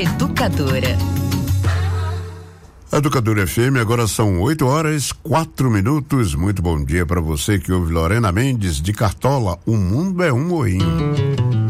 Educadora. Educadora FM, agora são 8h04. Muito bom dia para você que ouve Lorena Mendes de Cartola. O mundo é um moinho.